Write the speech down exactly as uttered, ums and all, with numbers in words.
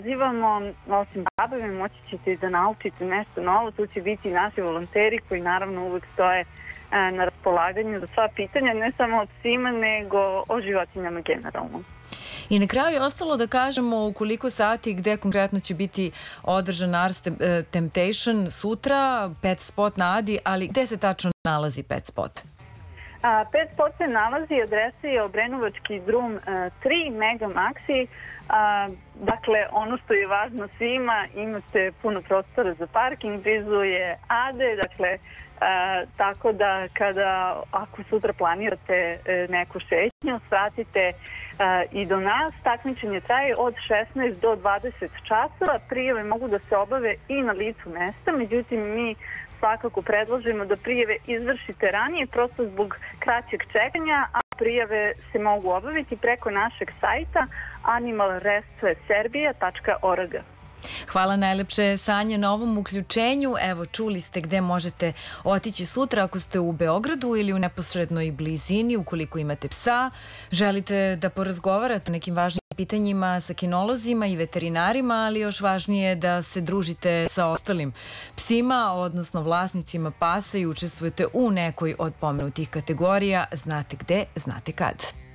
pozivamo, osim zabave, moći ćete da naučite nešto novo, tu će biti naši volonteri koji naravno uvek stoje na raspolaganju za sva pitanja, ne samo o psima, nego o životinjama generalno. I na kraju je ostalo da kažemo u koliko sati gde konkretno će biti održan Ars Temptation sutra, Pet Spot na Adi, ali gde se tačno nalazi Pet Spot? A, Pet Spot se nalazi, adresa je Obrenovački drum tri, Mega Maxi. A, dakle, ono što je važno svima, imate puno prostora za parking, blizu je Ade, dakle, a, tako da kada, ako sutra planirate e, neku šetnju, svratite a, i do nas. Takmičenje traje od šesnaest do dvadeset časova, prijave mogu da se obave i na licu mesta, međutim, mi svakako predlažemo da prijave izvršite ranije, prosto zbog kraćeg čekanja, a prijave se mogu obaviti preko našeg sajta animal rescue serbia tačka org. Hvala najlepše, Sanja, na ovom uključenju. Evo, čuli ste gde možete otići sutra ako ste u Beogradu ili u neposrednoj blizini, ukoliko imate psa. Želite da porazgovarate o nekim važnim pitanjima sa kinolozima i veterinarima, ali još važnije da se družite sa ostalim psima, odnosno vlasnicima pasa i učestvujete u nekoj od pomenutih kategorija. Znate gde, znate kad.